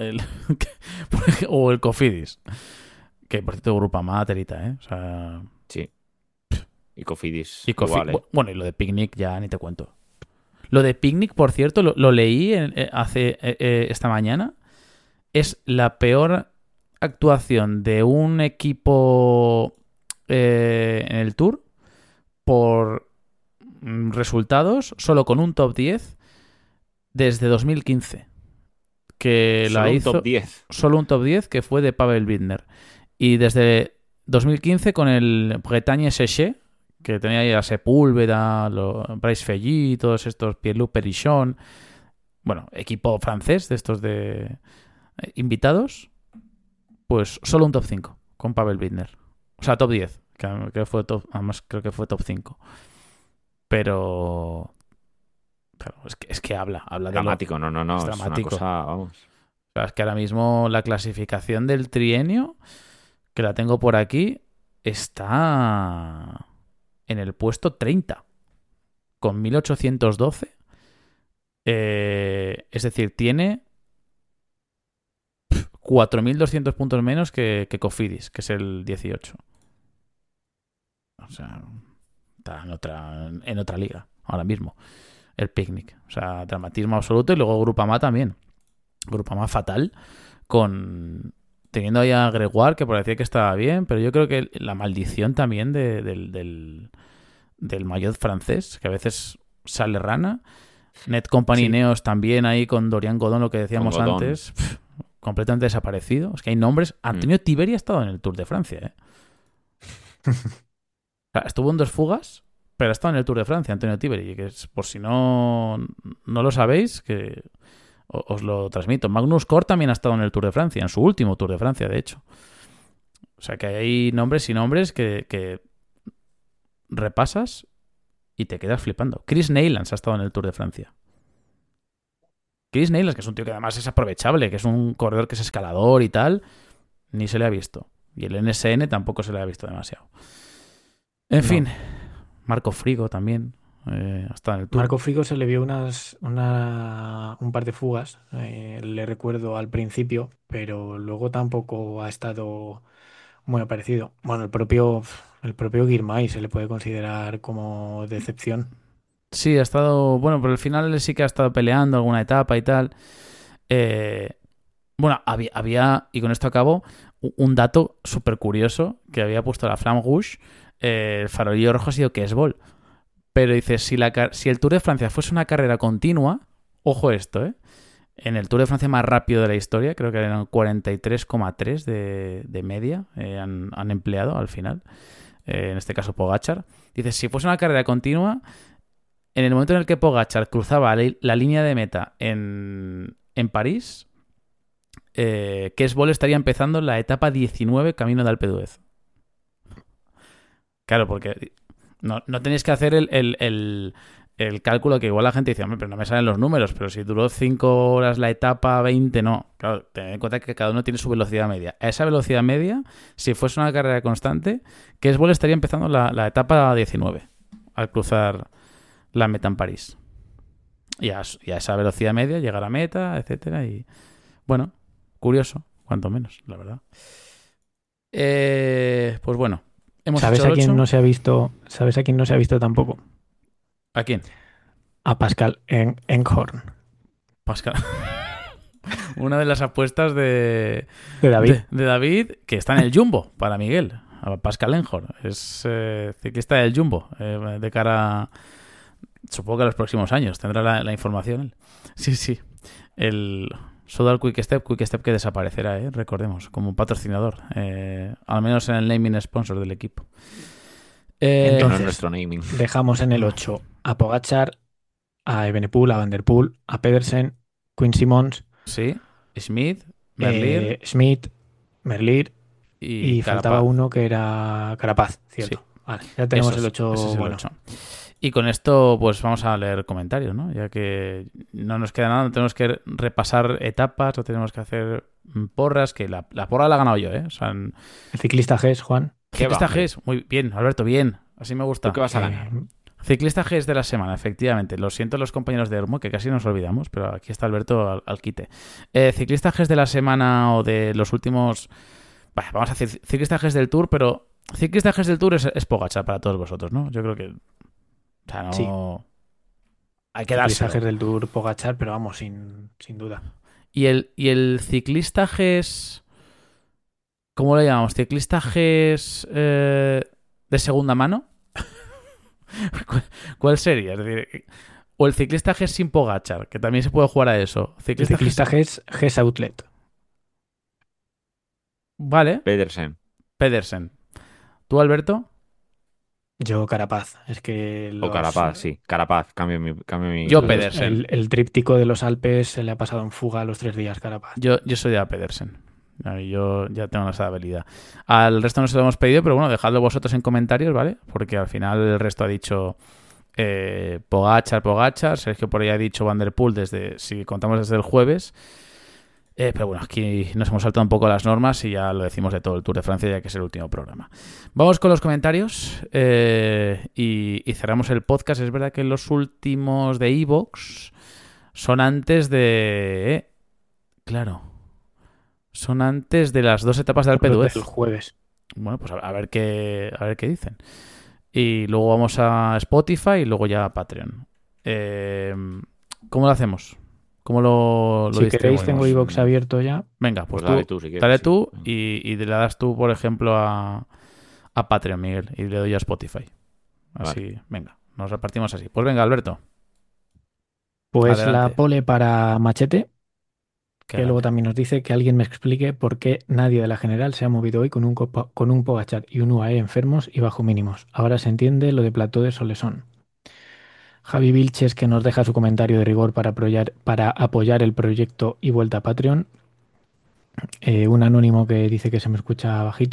O el Cofidis. Que por cierto, Groupama, terita, O sea... Sí. Y Cofidis. Igual, bueno, y lo de Picnic ya ni te cuento. Lo de Picnic, por cierto, lo leí esta mañana. Es la peor actuación de un equipo en el Tour por resultados, solo con un top 10 desde 2015. Que solo la un hizo top 10. Solo un top 10 que fue de Pavel Bittner. Y desde 2015 con el Bretagne Séché, que tenía ahí a Sepúlveda, Bryce Felly, todos estos, Pierre-Luc Perichon, bueno, equipo francés de estos de invitados, pues solo un top 5 con Pavel Bittner. O sea, top 10, que fue además creo que fue top 5. Pero claro, es que habla Dramático, no. Es dramático. Es una cosa, vamos. O sea, es que ahora mismo la clasificación del trienio, que la tengo por aquí, está en el puesto 30, con 1812. Es decir, tiene 4.200 puntos menos que Cofidis, que es el 18. O sea, está en otra liga ahora mismo. El Picnic. O sea, dramatismo absoluto. Y luego Groupama también. Groupama fatal. Teniendo ahí a Gregoire, que parecía que estaba bien, pero yo creo que la maldición también del maillot francés, que a veces sale rana. Net Company Neos también ahí con Dorian Godon, lo que decíamos antes. Completamente desaparecido. Es que hay nombres. Antonio Tiberi ha estado en el Tour de Francia, O sea, estuvo en 2 fugas, pero ha estado en el Tour de Francia, Antonio Tiberi. Que es, por si no lo sabéis, que os lo transmito. Magnus Cort también ha estado en el Tour de Francia, en su último Tour de Francia, de hecho. sea, que hay nombres y nombres que repasas y te quedas flipando. Chris Neylands ha estado en el Tour de Francia. Chris Neylands, que es un tío que además es aprovechable, que es un corredor que es escalador y tal, ni se le ha visto. Y el NSN tampoco se le ha visto demasiado. En fin, Marco Frigo también ha estado en el Tour. Marco Frigo se le vio un par de fugas, le recuerdo al principio, pero luego tampoco ha estado muy aparecido. Bueno, el propio Girmay se le puede considerar como decepción. Sí, ha estado... Bueno, pero al final sí que ha estado peleando alguna etapa y tal. Bueno, había, y con esto acabo, un dato súper curioso que había puesto la Flamme Rouge. El farolillo rojo ha sido Kesbol. Pero dice, si el Tour de Francia fuese una carrera continua, ojo esto, en el Tour de Francia más rápido de la historia, creo que eran 43,3 de media, han empleado al final, en este caso Pogačar. Dice, si fuese una carrera continua, en el momento en el que Pogačar cruzaba la línea de meta en París, Kesbol estaría empezando la etapa 19 camino de Alpe d'Huez. Claro, porque no tenéis que hacer el cálculo, que igual la gente dice, hombre, pero no me salen los números, pero si duró 5 horas la etapa, 20, no. Claro, tened en cuenta que cada uno tiene su velocidad media. A esa velocidad media, si fuese una carrera constante, Kesbol estaría empezando la etapa 19 al cruzar la meta en París. Y a esa velocidad media llegar a meta, etcétera. Y bueno, curioso, cuanto menos, la verdad. Pues bueno. ¿Sabes a quién no se ha visto? ¿Sabes a quién no se ha visto tampoco? ¿A quién? A Pascal Enghorn. Pascal. Una de las apuestas de David. De David, que está en el Jumbo para Miguel. A Pascal Enghorn. Es ciclista del Jumbo. De cara, supongo que a los próximos años. Tendrá la información él. Sí. El Soudal Quick Step que desaparecerá, recordemos, como patrocinador. Al menos en el naming sponsor del equipo. Entonces, no nuestro naming. Dejamos en el 8 a Pogačar, a Evenepoel, a Van der Poel, a Pedersen, Quinn Simmons. Sí, Smith, Merlier. Smith, Merlier. Y faltaba uno que era Carapaz, ¿cierto? Sí. Vale, ya tenemos el 8. Ese es el 8. Y con esto, pues vamos a leer comentarios, ¿no? Ya que no nos queda nada, no tenemos que repasar etapas, no tenemos que hacer porras, que la porra la he ganado yo, ¿eh? O sea, El ciclista GES, Juan. Ciclista GES, muy bien, Alberto, bien. Así me gusta. ¿Tú qué vas a ganar? Ciclista GES de la semana, efectivamente. Lo siento a los compañeros de Hermo, que casi nos olvidamos, pero aquí está Alberto al quite. Ciclista GES de la semana o de los últimos... vamos a decir ciclista GES del Tour, pero ciclista GES del Tour es Pogačar para todos vosotros, ¿no? Yo creo que... O sea, no... Sí. Hay que dárselo. Ciclista GES del Tour Pogačar, pero vamos, sin duda. ¿Y el ciclista GES... ¿Cómo le llamamos? ¿Ciclista GES de segunda mano? ¿Cuál sería? Es decir, o el ciclista GES sin Pogačar, que también se puede jugar a eso. Ciclista GES Outlet. Vale. Pedersen. ¿Tú, Alberto? Yo Carapaz. Es que O Carapaz, sí. Carapaz, cambio mi... Yo Pedersen. El tríptico de los Alpes se le ha pasado en fuga a los 3 días, Carapaz. Yo soy de Pedersen. Yo ya tengo esa habilidad. Al resto no se lo hemos pedido, pero bueno, dejadlo vosotros en comentarios, ¿vale? Porque al final el resto ha dicho Pogačar. Sergio por ahí ha dicho Van der Poel si contamos desde el jueves. Pero bueno, aquí nos hemos saltado un poco las normas y ya lo decimos de todo el Tour de Francia, ya que es el último programa. Vamos con los comentarios y cerramos el podcast. Es verdad que los últimos de iVoox son antes de... Claro. Son antes de las 2 etapas de Alpe d'Huez. El jueves. Bueno, pues a ver qué dicen. Y luego vamos a Spotify y luego ya a Patreon. ¿Cómo lo hacemos? ¿Cómo lo Si queréis, tengo iVoox abierto ya. Venga, pues dale tú, si quieres. Dale tú y le das tú, por ejemplo, a Patreon, Miguel, y le doy a Spotify. Así, vale. Venga, nos repartimos así. Pues venga, Alberto. Pues adelante. La pole para Machete, que luego también nos dice que alguien me explique por qué nadie de la general se ha movido hoy con un Pogačar y un UAE enfermos y bajo mínimos. Ahora se entiende lo de Plató de Solesón. Javi Vilches, que nos deja su comentario de rigor para apoyar el proyecto y vuelta a Patreon. Un anónimo que dice que se me escucha bajito.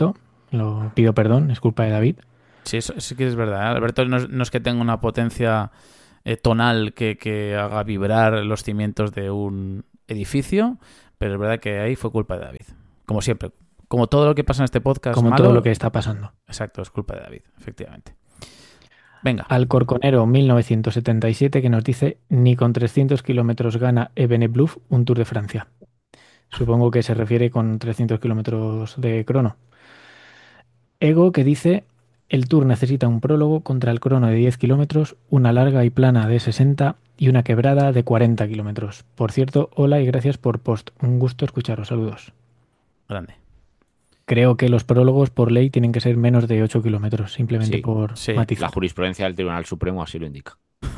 Lo pido perdón, es culpa de David. Sí, eso sí que es verdad, ¿eh? Alberto no es que tenga una potencia tonal que haga vibrar los cimientos de un edificio, pero es verdad que ahí fue culpa de David. Como siempre, como todo lo que pasa en este podcast Como malo, todo lo que está pasando. exacto, es culpa de David, efectivamente. Venga. Alcorconero 1977 que nos dice ni con 300 kilómetros gana Evenepoel un Tour de Francia. Supongo que se refiere con 300 kilómetros de crono. Ego que dice el Tour necesita un prólogo contra el crono de 10 kilómetros, una larga y plana de 60 y una quebrada de 40 kilómetros. Por cierto, hola y gracias por post. Un gusto escucharos. Saludos. Grande. Creo que los prólogos por ley tienen que ser menos de 8 kilómetros, simplemente Sí, por sí. matizar. La jurisprudencia del Tribunal Supremo así lo indica.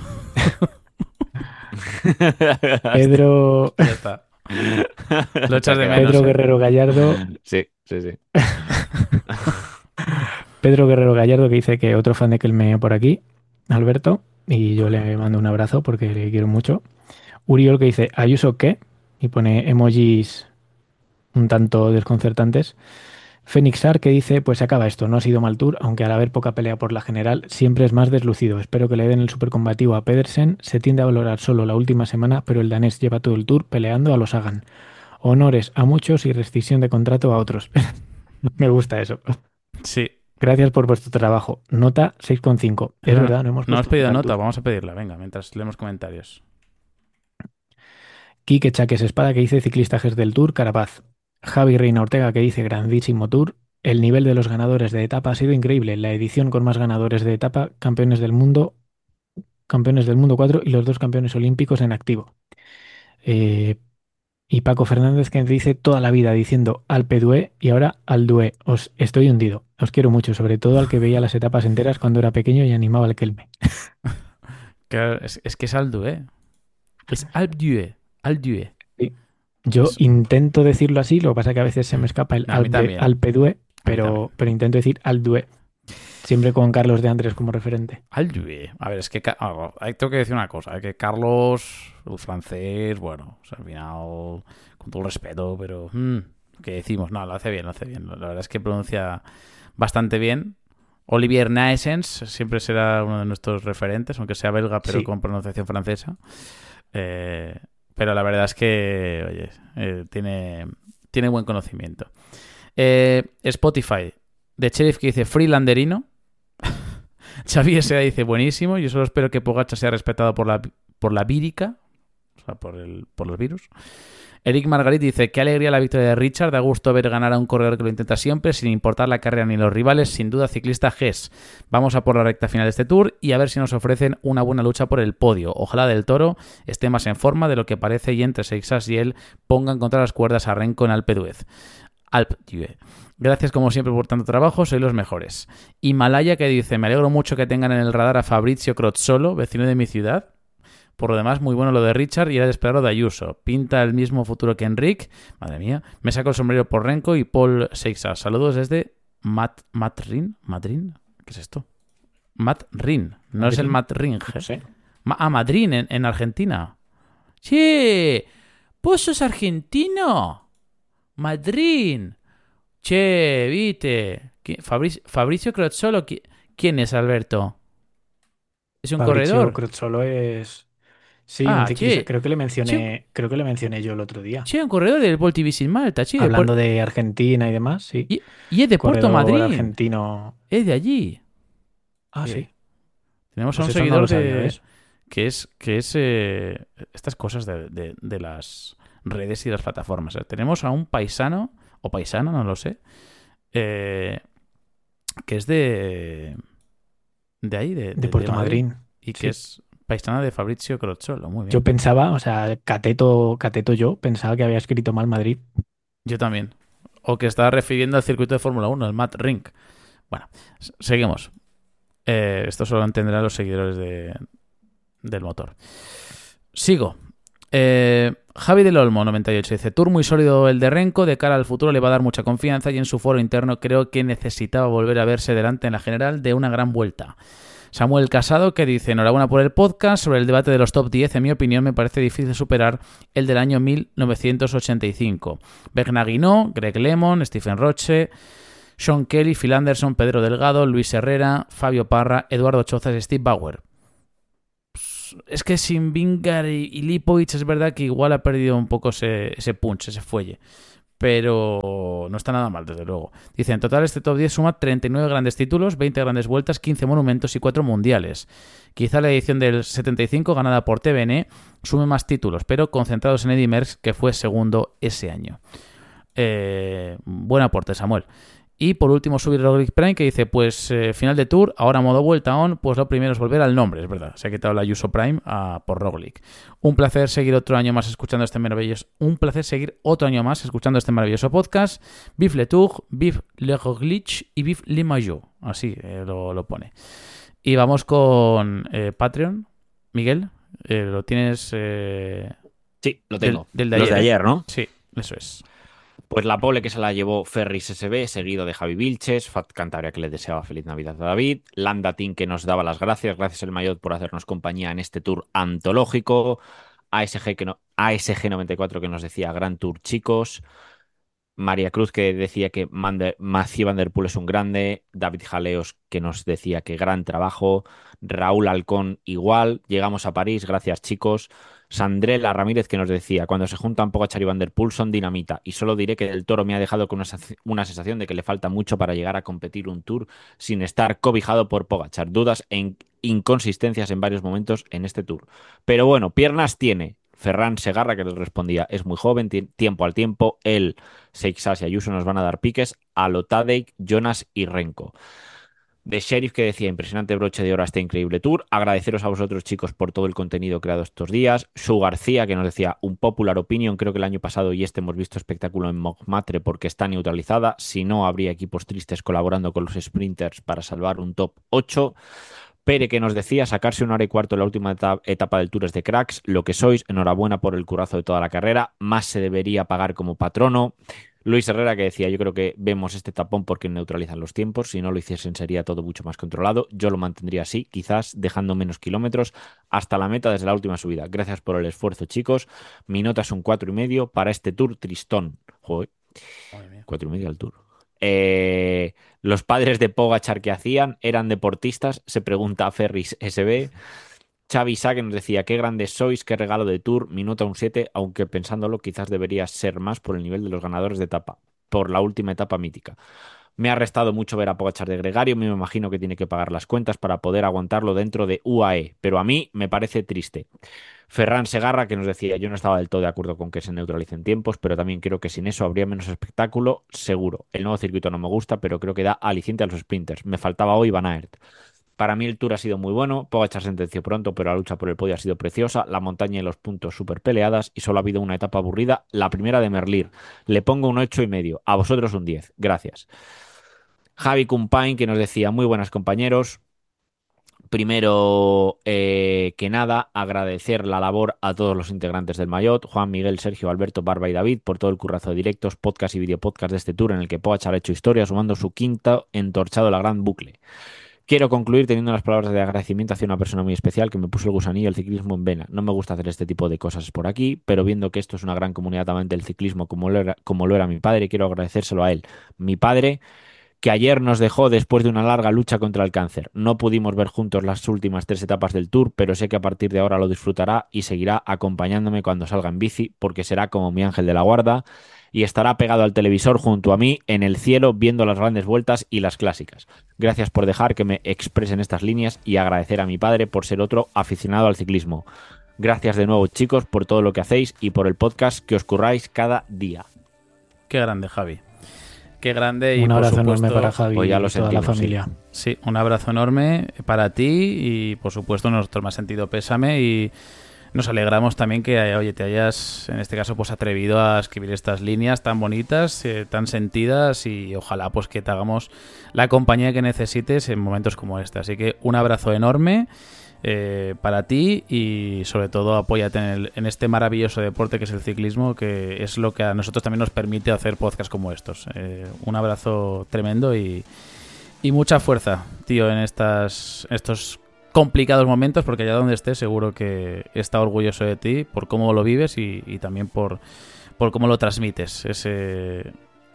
Pedro, Ya está. Lo echas de menos. Pedro Guerrero Gallardo, Sí, sí, sí. Pedro Guerrero Gallardo que dice que otro fan de Kelme por aquí, Alberto, y yo le mando un abrazo porque le quiero mucho. Uriol que dice Ayuso qué y pone emojis un tanto desconcertantes. Fenixar que dice, pues se acaba esto, no ha sido mal tour, aunque al haber poca pelea por la general, siempre es más deslucido. Espero que le den el supercombativo a Pedersen, se tiende a valorar solo la última semana, pero el danés lleva todo el tour peleando a los Sagan. Honores a muchos y rescisión de contrato a otros. Me gusta eso. Sí. Gracias por vuestro trabajo. Nota 6,5. Es verdad, no hemos No has puesto pedido al nota, tour. vamos a pedirla, venga, mientras leemos comentarios. Quique Chaques Espada que dice ciclistajes del Tour, Carapaz. Javi Reina Ortega que dice grandísimo Tour. El nivel de los ganadores de etapa ha sido increíble. La edición con más ganadores de etapa, campeones del mundo 4 y los 2 campeones olímpicos en activo. Y Paco Fernández que dice toda la vida diciendo Alpe d'Huez y ahora al Dué. Os estoy hundido. Os quiero mucho, sobre todo al que veía las etapas enteras cuando era pequeño y animaba al Kelme. Claro, es que es Aldu, ¿eh? Es Alpdue. Alpdue. Sí. Yo Es- intento decirlo así, lo que pasa es que a veces se me escapa el A mí también. Alpe d'Huez, A mí también. pero intento decir al Dué. Siempre con Carlos de Andrés como referente. Alpdue. A ver, es que tengo que decir una cosa, que Carlos, el francés, bueno, o sea, al final, con todo el respeto, pero ¿qué decimos? No, lo hace bien, lo hace bien. La verdad es que pronuncia bastante bien. Olivier Naessens siempre será uno de nuestros referentes, aunque sea belga, pero Sí. con pronunciación francesa. Pero la verdad es que, oye, tiene buen conocimiento. Spotify, de Sheriff que dice Freelanderino. Xavi S.A. dice buenísimo. Yo solo espero que Pogačar sea respetado por la vírica, o sea, por los virus. Eric Margarit dice qué alegría la victoria de Richard, da gusto ver ganar a un corredor que lo intenta siempre sin importar la carrera ni los rivales, sin duda ciclista GES. Vamos a por la recta final de este Tour y a ver si nos ofrecen una buena lucha por el podio. Ojalá Del Toro esté más en forma de lo que parece y entre Seixas y él pongan contra las cuerdas a Renko en Alpe d'Huez. Gracias como siempre por tanto trabajo, sois los mejores. Himalaya que dice, me alegro mucho que tengan en el radar a Fabrizio Crozzolo, vecino de mi ciudad. Por lo demás, muy bueno lo de Richard y era de esperar lo de Ayuso. Pinta el mismo futuro que Enric. Madre mía. Me saco el sombrero por Renko y Paul Seixas. Saludos desde Madrid. ¿Qué es esto? Madrid. No es el Madrid. No sé. Madrid, en Argentina. ¡Sí! ¿Vos sos argentino? Madrid. Che, viste. Fabricio Crozzolo. ¿Quién es, Alberto? ¿Es un Fabrizio corredor? Crozzolo es... Sí, un ciclista. Che. Creo que le mencioné yo el otro día. Che, un corredor del Voltivisin Malta, che. Hablando de Argentina y demás, sí. Y es de Puerto Corredor Madrid. argentino. Es de allí. Ah, Sí. sí. Tenemos Pues a un eso no seguidor lo sabía, ¿ves? que es estas cosas de las redes y las plataformas. Tenemos a un paisano, o paisana, no lo sé, que es de ahí, De Puerto Madrid. y que Sí. es paisana de Fabrizio Crozzolo. Muy bien. Yo pensaba, o sea, Cateto yo pensaba que había escrito mal Madrid. Yo también. O que estaba refiriendo al circuito de Fórmula 1, el Matt Rink. Bueno, seguimos. Esto solo entenderán los seguidores del motor. Sigo. Javi del Olmo, 98, dice: Tour muy sólido el de Renko, de cara al futuro le va a dar mucha confianza y en su foro interno creo que necesitaba volver a verse delante en la general de una gran vuelta. Samuel Casado que dice: enhorabuena por el podcast sobre el debate de los top 10, en mi opinión me parece difícil superar el del año 1985. Berna Guinot, Greg Lemon, Stephen Roche, Sean Kelly, Phil Anderson, Pedro Delgado, Luis Herrera, Fabio Parra, Eduardo Chozas y Steve Bauer. Es que sin Vingegaard y Lipovic es verdad que igual ha perdido un poco ese punch, ese fuelle. Pero no está nada mal, desde luego. Dice, en total este top 10 suma 39 grandes títulos, 20 grandes vueltas, 15 monumentos y 4 mundiales. Quizá la edición del 75, ganada por TVN, sume más títulos, pero concentrados en Eddy Merckx, que fue segundo ese año. Buen aporte, Samuel. Y por último subir Roglic Prime, que dice, pues final de Tour, ahora modo vuelta on, pues lo primero es volver al nombre, es verdad. Se ha quitado la Ayuso Prime por Roglic. Un placer seguir otro año más escuchando este maravilloso podcast. Vive le Tour, vive le Roglic y vive le Maillot. Así lo pone. Y vamos con Patreon. Miguel, lo tienes... Sí, lo tengo. Del de Los ayer, de ayer, ¿no? Sí, eso es. Pues la pole que se la llevó Ferris SB, seguido de Javi Vilches, Fat Cantabria que le deseaba feliz Navidad a David, Landa Team que nos daba las gracias el Maillot por hacernos compañía en este tour antológico, ASG 94 que nos decía Gran Tour chicos, María Cruz que decía que Mathieu Van Der Poel es un grande, David Jaleos que nos decía que gran trabajo, Raúl Alcón igual, llegamos a París, gracias chicos, Sandrela Ramírez que nos decía, cuando se juntan Pogačar y Van Der Poel son dinamita y solo diré que Del Toro me ha dejado con una sensación de que le falta mucho para llegar a competir un Tour sin estar cobijado por Pogačar, dudas e inconsistencias en varios momentos en este Tour, pero bueno, piernas tiene. Ferran Segarra que les respondía, es muy joven, tiempo al tiempo, él, Seixas y Ayuso nos van a dar piques, a lo Tadej, Jonas y Renko. De Sheriff que decía, impresionante broche de oro a este increíble tour, agradeceros a vosotros chicos por todo el contenido creado estos días, Su García que nos decía, un popular opinion, creo que el año pasado y este hemos visto espectáculo en Montmartre porque está neutralizada, si no habría equipos tristes colaborando con los sprinters para salvar un top 8. Pere que nos decía sacarse 1 hora y cuarto en la última etapa del Tour es de cracks, lo que sois, enhorabuena por el curazo de toda la carrera, más se debería pagar como patrono. Luis Herrera que decía, yo creo que vemos este tapón porque neutralizan los tiempos, si no lo hiciesen sería todo mucho más controlado, yo lo mantendría así, quizás dejando menos kilómetros hasta la meta desde la última subida. Gracias por el esfuerzo chicos, mi nota es un 4,5 para este Tour tristón. Joder, 4,5 al Tour. Los padres de Pogačar que hacían eran deportistas, se pregunta a Ferris SB. Xavi Sá que nos decía, qué grandes sois, qué regalo de Tour, mi nota un 7, aunque pensándolo quizás debería ser más por el nivel de los ganadores de etapa, por la última etapa mítica. Me ha restado mucho ver a Pogačar de gregario, me imagino que tiene que pagar las cuentas para poder aguantarlo dentro de UAE, pero a mí me parece triste. Ferran Segarra que nos decía, yo no estaba del todo de acuerdo con que se neutralicen tiempos, pero también creo que sin eso habría menos espectáculo, seguro. El nuevo circuito no me gusta, pero creo que da aliciente a los sprinters. Me faltaba hoy Van Aert. Para mí el Tour ha sido muy bueno, Pogačar sentenció pronto, pero la lucha por el podio ha sido preciosa, la montaña y los puntos súper peleadas y solo ha habido una etapa aburrida, la primera de Merlier. Le pongo un 8,5, a vosotros un 10. Gracias. Javi Cumpain que nos decía, muy buenas compañeros. Primero que nada, agradecer la labor a todos los integrantes del Maillot, Juan, Miguel, Sergio, Alberto, Barba y David, por todo el currazo de directos, podcast y videopodcast de este tour en el que Pogačar ha hecho historia, sumando su quinta entorchado la gran bucle. Quiero concluir teniendo unas palabras de agradecimiento hacia una persona muy especial que me puso el gusanillo del ciclismo en vena. No me gusta hacer este tipo de cosas por aquí, pero viendo que esto es una gran comunidad amante del ciclismo como lo era mi padre, quiero agradecérselo a él. Mi padre, que ayer nos dejó después de una larga lucha contra el cáncer. No pudimos ver juntos las últimas 3 etapas del Tour, pero sé que a partir de ahora lo disfrutará y seguirá acompañándome cuando salga en bici, porque será como mi ángel de la guarda y estará pegado al televisor junto a mí en el cielo viendo las grandes vueltas y las clásicas. Gracias por dejar que me expresen estas líneas y agradecer a mi padre por ser otro aficionado al ciclismo. Gracias de nuevo chicos por todo lo que hacéis y por el podcast que os curráis cada día. Qué grande, Javi. Qué grande. Y un abrazo por supuesto, enorme para Javi pues ya y lo toda sentimos, la familia. Sí, un abrazo enorme para ti y por supuesto nuestro más sentido pésame y nos alegramos también que oye, te hayas en este caso pues atrevido a escribir estas líneas tan bonitas, tan sentidas y ojalá pues que te hagamos la compañía que necesites en momentos como este. Así que un abrazo enorme para ti y sobre todo apóyate en este maravilloso deporte que es el ciclismo, que es lo que a nosotros también nos permite hacer podcasts como estos. Un abrazo tremendo y mucha fuerza, tío, en estos complicados momentos, porque allá donde estés seguro que está orgulloso de ti por cómo lo vives y también por cómo lo transmites,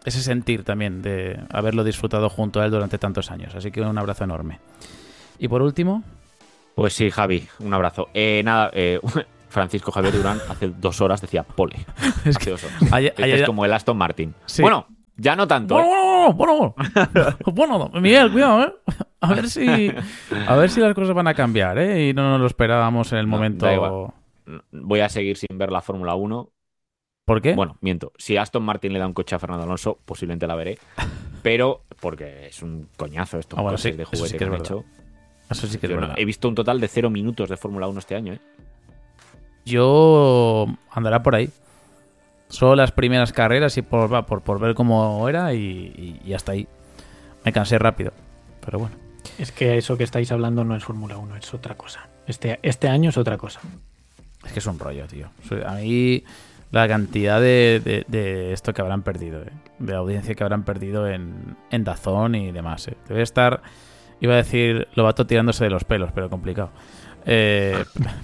ese sentir también de haberlo disfrutado junto a él durante tantos años. Así que un abrazo enorme. Y por último... Pues sí, Javi, un abrazo. Nada, Francisco Javier Durán hace 2 horas decía pole. Es Hace que 2 horas. Es como el Aston Martin. Sí. Bueno, ya no tanto. Bueno, Miguel, cuidado, ¿eh? A ver si las cosas van a cambiar, ¿eh? Y no nos lo esperábamos en el momento. Da igual. Voy a seguir sin ver la Fórmula 1. ¿Por qué? Bueno, miento. Si Aston Martin le da un coche a Fernando Alonso, posiblemente la veré. Pero porque es un coñazo estos coches sí, de eso juguete sí que que es han verdad. hecho. Eso sí que es verdad. He visto un total de 0 minutos de Fórmula 1 este año, ¿eh? Yo andará por ahí. Solo las primeras carreras y por ver cómo era y hasta ahí. Me cansé rápido, pero bueno. Es que eso que estáis hablando no es Fórmula 1, es otra cosa. Este año es otra cosa. Es que es un rollo, tío. A mí la cantidad de esto que habrán perdido, de audiencia que habrán perdido en DAZN y demás. Debe estar, iba a decir, Lobato tirándose de los pelos, pero complicado. Pero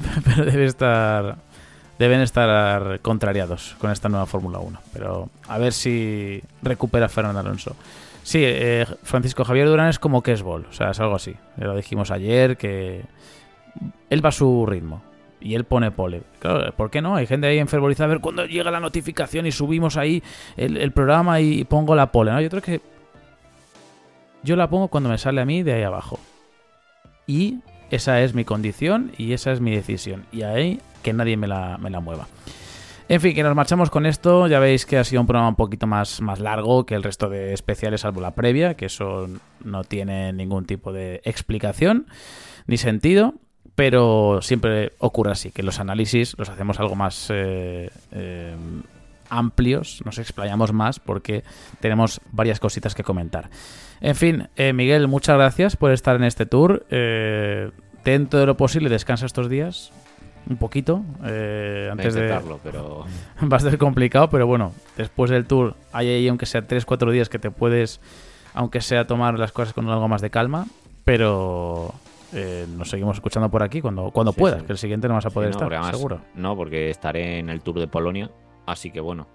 deben estar contrariados con esta nueva Fórmula 1. Pero a ver si recupera Fernando Alonso. Sí, Francisco Javier Durán es como Kesbol, o sea, es algo así. Lo dijimos ayer, que él va a su ritmo y él pone pole. Claro, ¿por qué no? Hay gente ahí enfervorizada. A ver cuándo llega la notificación y subimos ahí el programa y pongo la pole, ¿no? Yo creo que yo la pongo cuando me sale a mí de ahí abajo. Y esa es mi condición y esa es mi decisión. Y ahí que nadie me la mueva. En fin, que nos marchamos con esto. Ya veis que ha sido un programa un poquito más largo que el resto de especiales, salvo la previa, que eso no tiene ningún tipo de explicación ni sentido, pero siempre ocurre así, que los análisis los hacemos algo más amplios, nos explayamos más porque tenemos varias cositas que comentar. En fin, Miguel, muchas gracias por estar en este tour. Dentro de lo posible, descansa estos días un poquito antes de pero va a ser complicado, pero bueno, después del tour hay ahí aunque sea 3-4 días que te puedes, aunque sea, tomar las cosas con algo más de calma, pero nos seguimos escuchando por aquí cuando Sí, puedas, sí. que el siguiente no vas a poder Sí, no, estar, porque además, seguro. No, porque estaré en el Tour de Polonia, así que bueno,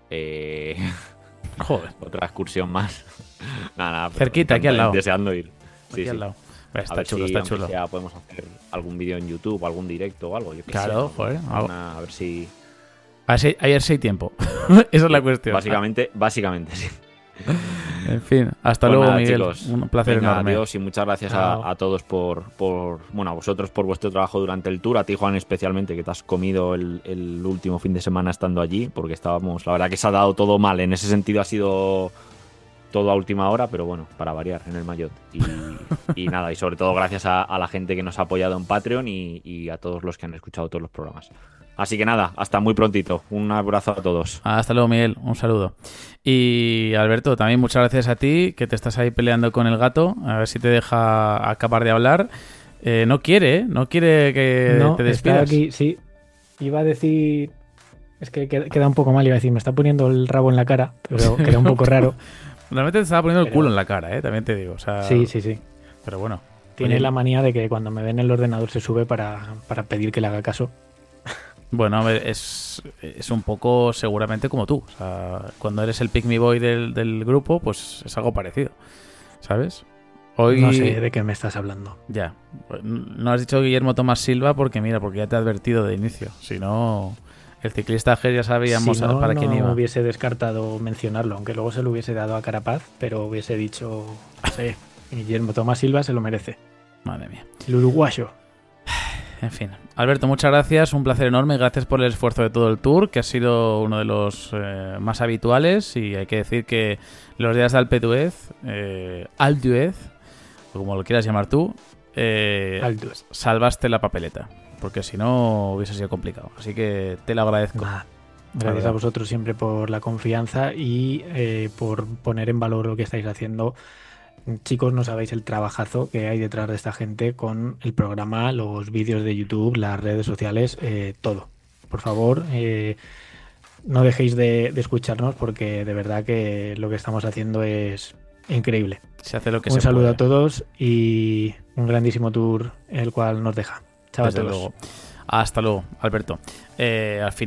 Joder, otra excursión más. Nada, pero cerquita, aquí al lado. deseando ir. Aquí Sí, al sí. lado. A Está ver chulo, si, está aunque chulo. sea, podemos hacer algún vídeo en YouTube, algún directo o algo. Yo qué Claro, sé, joder. a ver si... A ver si hay tiempo. Esa es la cuestión. Básicamente, sí. En fin, hasta Pues luego, nada, Miguel. chicos. Un placer Venga, enorme. adiós y muchas gracias Chao. a todos a vosotros por vuestro trabajo durante el tour, a ti, Juan, especialmente, que te has comido el último fin de semana estando allí, porque estábamos, la verdad que se ha dado todo mal, en ese sentido ha sido todo a última hora, pero bueno, para variar en el Mayotte. Y nada, y sobre todo gracias a la gente que nos ha apoyado en Patreon y a todos los que han escuchado todos los programas. Así que nada, hasta muy prontito. Un abrazo a todos. Hasta luego, Miguel. Un saludo. Y Alberto, también muchas gracias a ti, que te estás ahí peleando con el gato. A ver si te deja acabar de hablar. No quiere que No, te está despidas. aquí, sí. Iba a decir... Es que queda un poco mal, iba a decir, me está poniendo el rabo en la cara, pero queda un poco raro. Realmente te estaba poniendo el Pero- culo en la cara, también te digo. O sea, Sí, sí, sí. Pero bueno. Tiene Oye, la manía de que cuando me ve en el ordenador se sube para pedir que le haga caso. Bueno, a ver, es un poco seguramente como tú. O sea, cuando eres el pick me boy del grupo, pues es algo parecido. ¿Sabes? Hoy... No sé de qué me estás hablando. Ya. No has dicho Guillermo Tomás Silva porque ya te he advertido de inicio. Si no, el ciclista Ger ya sabíamos Si no, para quién iba. no hubiese descartado mencionarlo, aunque luego se lo hubiese dado a Carapaz, pero hubiese dicho, no sé, Guillermo Tomás Silva se lo merece. Madre mía. El uruguayo. En fin. Alberto, muchas gracias. Un placer enorme. Gracias por el esfuerzo de todo el tour, que ha sido uno de los más habituales. Y hay que decir que los días de Alpe d'Huez, o como lo quieras llamar tú, Aldus. salvaste la papeleta. Porque si no hubiese sido complicado. Así que te lo agradezco. Nada. Gracias verdad. a vosotros siempre por la confianza y por poner en valor lo que estáis haciendo. Chicos, no sabéis el trabajazo que hay detrás de esta gente con el programa, los vídeos de YouTube, las redes sociales, todo. Por favor, no dejéis de escucharnos porque de verdad que lo que estamos haciendo es increíble. Se hace lo que Un se saludo puede. a todos y un grandísimo tour el cual nos deja. Chao a Desde todos. luego. Hasta luego, Alberto. Al final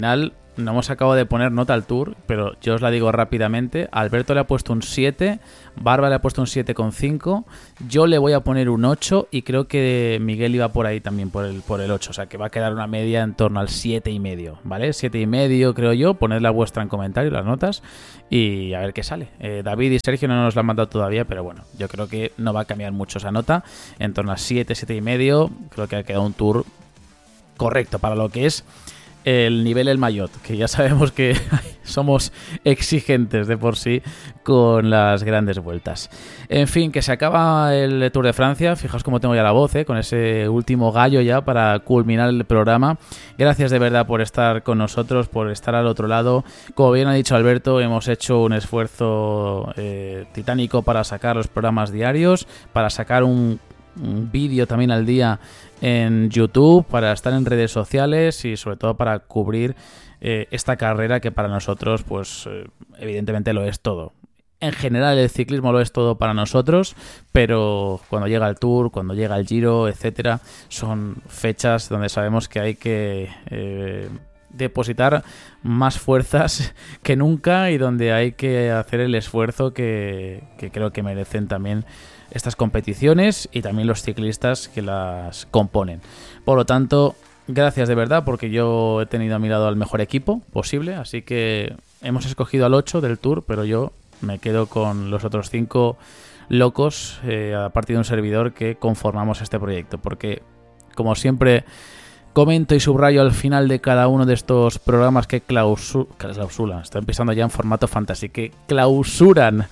no hemos acabado de poner nota al Tour, pero yo os la digo rápidamente. Alberto le ha puesto un 7, Barba le ha puesto un 7,5, yo le voy a poner un 8 y creo que Miguel iba por ahí también, por el 8, o sea que va a quedar una media en torno al 7,5, ¿vale? 7,5 creo yo, ponedla vuestra en comentarios, las notas, y a ver qué sale. David y Sergio no nos la han mandado todavía, pero bueno, yo creo que no va a cambiar mucho esa nota, en torno a 7, 7,5, creo que ha quedado un Tour correcto para lo que es el nivel del Maillot, que ya sabemos que somos exigentes de por sí con las grandes vueltas. En fin, que se acaba el Tour de Francia. Fijaos cómo tengo ya la voz, con ese último gallo ya para culminar el programa. Gracias de verdad por estar con nosotros, por estar al otro lado. Como bien ha dicho Alberto, hemos hecho un esfuerzo titánico para sacar los programas diarios, para sacar un vídeo también al día en YouTube, para estar en redes sociales y sobre todo para cubrir esta carrera que para nosotros pues evidentemente lo es todo. En general el ciclismo lo es todo para nosotros, pero cuando llega el Tour, cuando llega el Giro, etcétera, son fechas donde sabemos que hay que depositar más fuerzas que nunca y donde hay que hacer el esfuerzo que creo que merecen también estas competiciones y también los ciclistas que las componen. Por lo tanto, gracias de verdad, porque yo he tenido a mi lado al mejor equipo posible, así que hemos escogido al 8 del Tour, pero yo me quedo con los otros 5 locos, a partir de un servidor, que conformamos este proyecto, porque como siempre comento y subrayo al final de cada uno de estos programas que clausuran, estoy empezando ya en formato fantasy, que clausuran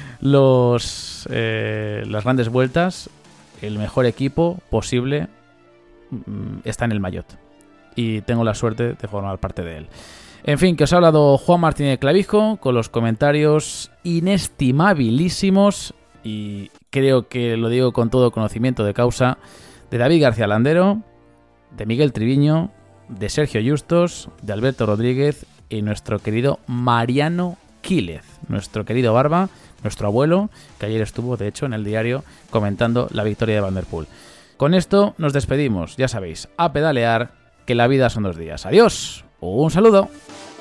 las grandes vueltas, el mejor equipo posible está en el Maillot y tengo la suerte de formar parte de él. En fin, que os ha hablado Juan Martínez Clavijo con los comentarios inestimabilísimos, y creo que lo digo con todo conocimiento de causa, de David García Landero, de Miguel Triviño, de Sergio Justos, de Alberto Rodríguez y nuestro querido Mariano Quílez, nuestro querido Barba, nuestro abuelo, que ayer estuvo, de hecho, en el diario comentando la victoria de Van der Poel. Con esto nos despedimos, ya sabéis, a pedalear, que la vida son 2 días. ¡Adiós! ¡Un saludo!